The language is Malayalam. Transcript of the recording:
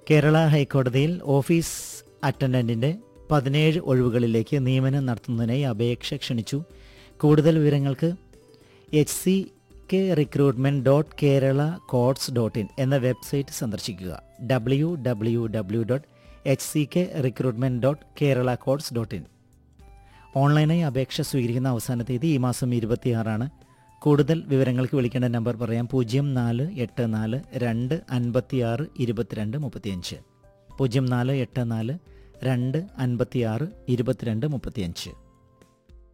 കേരള ഹൈക്കോടതിയിൽ ഓഫീസ് അറ്റൻഡന്റിന്റെ 17 ഒഴിവുകളിലേക്ക് നിയമനം നടത്തുന്നതിനായി അപേക്ഷ ക്ഷണിച്ചു. കൂടുതൽ വിവരങ്ങൾക്ക് hckrecruitment.keralacourts.in എന്ന വെബ്സൈറ്റ് സന്ദർശിക്കുക. www.hckrecruitment.keralacourts.in. ഓൺലൈനായി അപേക്ഷ സ്വീകരിക്കുന്ന അവസാന തീയതി ഈ മാസം 26 കൂടുതൽ വിവരങ്ങൾക്ക് വിളിക്കേണ്ട നമ്പർ പറയാം. 0484 256 2235. 0484 256 2235.